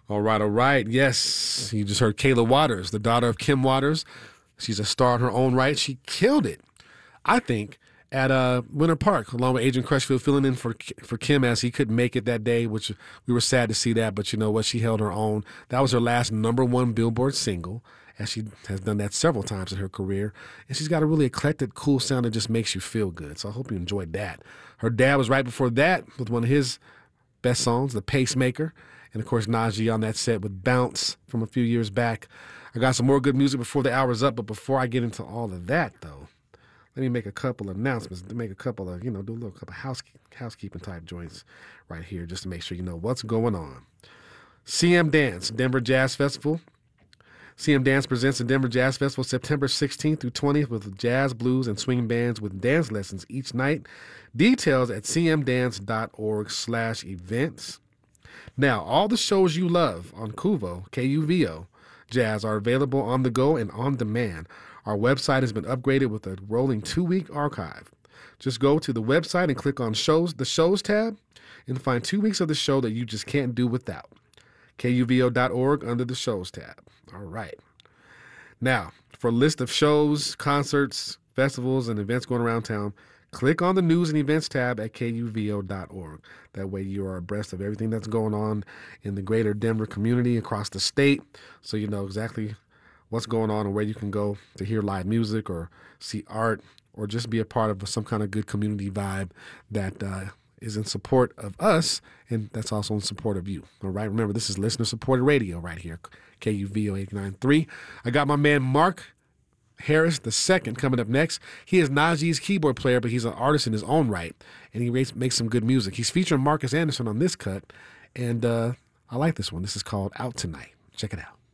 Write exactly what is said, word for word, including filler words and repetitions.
All right, all right. Yes, you just heard Kayla Waters, the daughter of Kim Waters. She's a star in her own right. She killed it, I think, at uh, Winter Park, along with Adrian Crutchfield filling in for for Kim as he couldn't make it that day, which we were sad to see that. But you know what? She held her own. That was her last number one Billboard single, as she has done that several times in her career. And she's got a really eclectic, cool sound that just makes you feel good. So I hope you enjoyed that. Her dad was right before that with one of his best songs, The Pacemaker. And, of course, Najee on that set with Bounce from a few years back. I got some more good music before the hour's up, but before I get into all of that, though, let me make a couple of announcements, to make a couple of, you know, do a little couple of housekeeping, housekeeping type joints right here just to make sure you know what's going on. C M Dance, Denver Jazz Festival. C M Dance presents the Denver Jazz Festival September sixteenth through twentieth with jazz, blues, and swing bands with dance lessons each night. Details at cmdance.org slash events. Now, all the shows you love on Kuvo, K U V O, Jazz are available on the go and on demand. Our website has been upgraded with a rolling two-week archive. Just go to the website and click on shows, the Shows tab, and find two weeks of the show that you just can't do without. K U V O dot org under the Shows tab. All right. Now, for a list of shows, concerts, festivals, and events going around town, click on the News and Events tab at K U V O dot org. That way you are abreast of everything that's going on in the greater Denver community across the state, so you know exactly what's going on and where you can go to hear live music or see art or just be a part of some kind of good community vibe that uh, is in support of us, and that's also in support of you. All right, remember, this is listener-supported radio right here, K U V O eighty-nine point three. I got my man Mark Harris the second coming up next. He is Najee's keyboard player, but he's an artist in his own right, and he makes, makes some good music. He's featuring Marcus Anderson on this cut, and uh, I like this one. This is called Out Tonight. Check it out.